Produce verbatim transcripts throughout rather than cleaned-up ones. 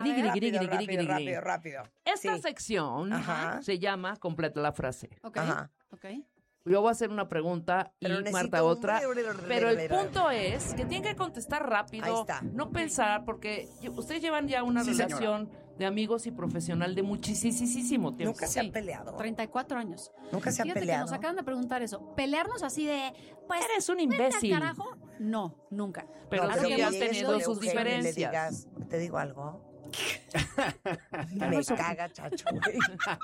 guiri, guiri, guiri, rápido, guiri, rápido, guiri, guiri. rápido, rápido. Esta Sí. sección Ajá. se llama Completa la frase. Ok, Ajá. ok. Yo voy a hacer una pregunta y Pero necesito Marta un- otra. Pero el punto es que tienen que contestar Ahí rápido, está. no pensar, porque yo- ustedes llevan ya una Sí, relación de amigos y profesional de muchísimo tiempo. Nunca se han peleado. treinta y cuatro años. Nunca se han Fíjate peleado. que nos acaban de preguntar eso. Pelearnos así de, pues, Eres un vete al imbécil. carajo. No, nunca. Pero No, sí pero han que tenido llegues sus con Eugenio y le diferencias. digas, ¿te digo algo? Me caga, chacho, güey.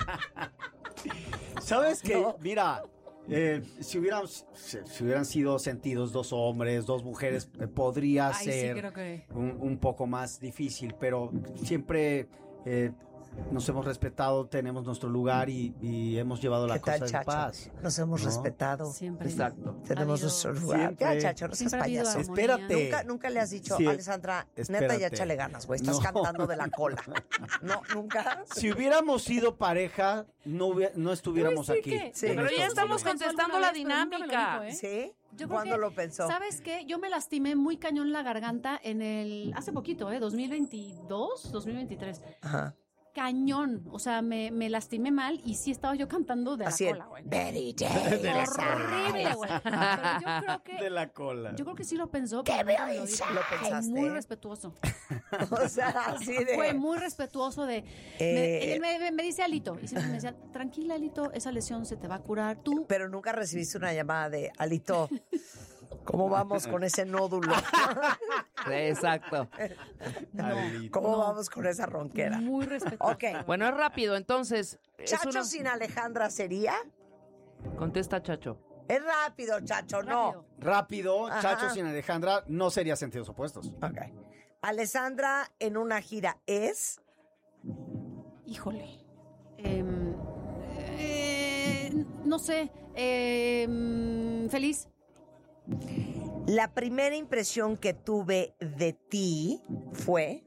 ¿Sabes qué? No. Mira, eh, si, hubieran, si, si hubieran sido sentidos dos hombres, dos mujeres, eh, podría Ay, sí, ser creo que- un, un poco más difícil, pero siempre eh, nos hemos respetado, tenemos nuestro lugar y, y hemos llevado la ¿Qué tal, cosa en chacho? paz. Nos hemos ¿No? respetado. Siempre. Exacto. Tenemos Ha habido- nuestro lugar. Siempre. Ya, chacho, no seas Siempre ha habido payaso. armonía. Espérate. Nunca, nunca le has dicho, Sí. Alessandra, neta, Espérate. ya échale ganas, güey. Estás No. cantando de la cola. No, nunca. Si hubiéramos sido pareja, no, hubiera- no estuviéramos Ay, sí, aquí. ¿qué? Sí. En Pero estos ya estamos momentos. contestando la dinámica. ¿eh? ¿Sí? Yo creo ¿Cuándo que, lo pensó? ¿Sabes qué? Yo me lastimé muy cañón la garganta en el... Hace poquito, ¿eh? dos mil veintidós, dos mil veintitrés. Ajá. Cañón. O sea, me, me lastimé mal y sí estaba yo cantando de Así la en cola, güey. Very Horrible, güey. Pero yo creo que... De la cola. Yo creo que sí lo pensó. ¿Qué pero veo nunca me lo dijo. inside? ¿Lo pensaste? Muy respetuoso. O sea, así de... Fue muy respetuoso de... Eh, me, me- me dice Alito. Y siempre me decía, tranquila, Alito, esa lesión se te va a curar. Tú... Pero nunca recibiste una llamada de, Alito, ¿cómo vamos con ese nódulo? Exacto. Alito. ¿Cómo vamos con esa ronquera? Muy respetuoso. Ok. Bueno, es rápido, entonces. es ¿Chacho una- sin Alejandra sería? Contesta, Chacho. Es rápido, Chacho, no. Rápido. Rápido, Ajá. Chacho sin Alejandra, no sería sentidos opuestos. Ok. Alessandra en una gira es... Híjole. Em, eh, no sé. em, feliz. La primera impresión que tuve de ti fue...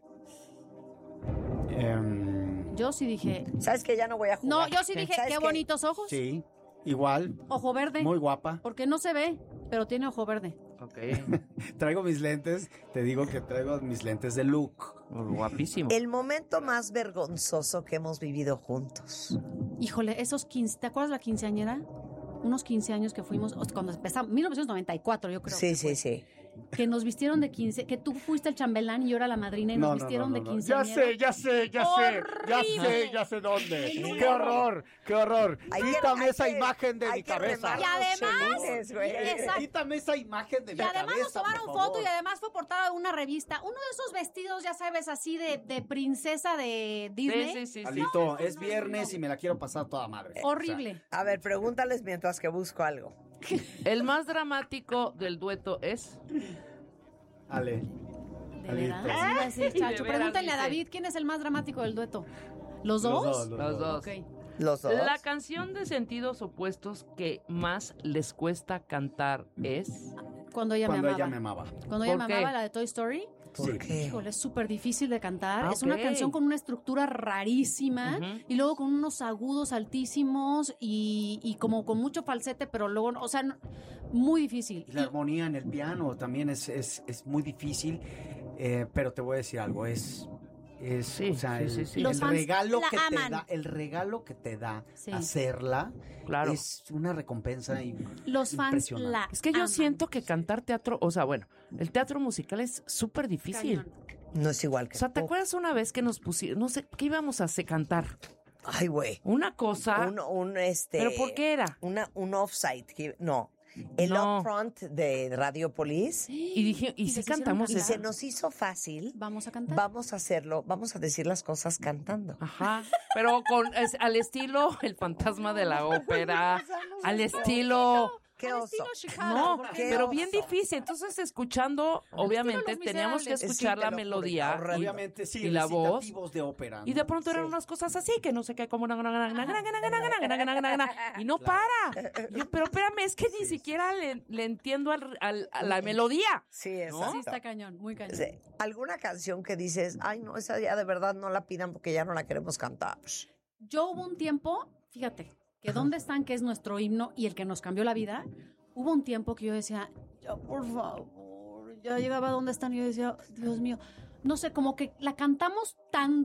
Em, Yo sí dije. ¿Sabes que ya no voy a jugar? No, yo sí dije, ¿Sabes qué qué? bonitos ojos. sí, igual, Ojo verde. muy guapa. Porque no se ve, pero tiene ojo verde. Ok. Traigo mis lentes, te digo que traigo mis lentes de look. Guapísimo. El momento más vergonzoso que hemos vivido juntos. Híjole, esos quince, ¿te acuerdas la quinceañera? Unos quince años que fuimos, o sea, cuando empezamos, mil novecientos noventa y cuatro yo creo. Sí, que sí, fue, sí. Que nos vistieron de quince, que tú fuiste el chambelán y yo era la madrina y nos No, no, vistieron no, de no, no. quinceañera. Ya sé, ya sé, ya sé, ya ¡Horrible! sé, ya sé dónde. En Qué un- horror, qué horror. Hay que- Quítame hay esa que- imagen de hay mi que cabeza. remar Y además- los chelines, güey. Exacto. Quítame esa imagen de Y mi además cabeza. nos tomaron por foto favor. y además fue portada de una revista. Uno de esos vestidos, ya sabes, así de, de princesa de Disney. Sí, sí, sí. sí. Alito, es viernes y me la quiero pasar toda madre. Horrible. A ver, pregúntales mientras que busco algo. El más dramático del dueto es. O sea, Ale. ¿De Alito. veras? Sí, iba a decir, De Chacho. veras, Pregúntale a dice. David quién es el más dramático del dueto. Los ¿Los dos? dos, Los dos. Ok. Los dos. La canción de sentidos opuestos que más les cuesta cantar es. Cuando ella Cuando me amaba. ella me amaba. Cuando ella ¿Por me qué? amaba, la de Toy Story. ¿Por Sí. qué? Híjole, es súper difícil de cantar. Ah, es una ok. canción con una estructura rarísima Ujú. y luego con unos agudos altísimos y, y como con mucho falsete, pero luego, no- o sea, no- muy difícil. Y la armonía en el piano también es, es, es muy difícil, eh, pero te voy a decir algo, es, es Sí, o sea, sí, el, sí, sí. el Los fans regalo la que aman. te da, el regalo que te da Sí. hacerla Claro. es una recompensa y Los fans impresionante. la Es que yo aman. siento que cantar teatro, o sea, bueno, el teatro musical es súper difícil. Cañón. No es igual que O sea, ¿te tú. acuerdas una vez que nos pusieron, no sé, qué íbamos a hacer cantar? Ay, güey. Una cosa, Un, un, este... ¿pero por qué era? Una, un offside. que- no. El No. upfront de Radiopolis. Y dije, ¿y Y si les hicieron cantamos Y cantar. eso? se nos hizo fácil. Vamos a cantar. Vamos a hacerlo. Vamos a decir las cosas cantando. Ajá, pero con es- al estilo El fantasma de la ópera, al estilo ¡Qué Al oso! estilo Chicago, no, porque- qué pero bien oso. difícil. Entonces, escuchando, obviamente Los teníamos que Miserables. escuchar Sí, te la lo juro, melodía horrible. y, Obviamente sí, y la voz. recitativos de ópera. Y de pronto eran Sí. unas cosas así que no sé qué, como na- na- na- na- na- na- na- na- na- na- na- na- na- y no para. Yo, pero espérame, es que ni siquiera le, le entiendo al- al- a la melodía. Sí, exacto. Sí, está cañón, muy cañón. Sí. ¿Alguna canción que dices, ay, no, esa ya de verdad no la pidan porque ya no la queremos cantar? Yo hubo un tiempo, fíjate, que ¿Dónde están? Que es nuestro himno y el que nos cambió la vida. Hubo un tiempo que yo decía, ya por favor, ya llegaba a ¿Dónde están? Y yo decía, Dios mío, no sé, como que la cantamos tan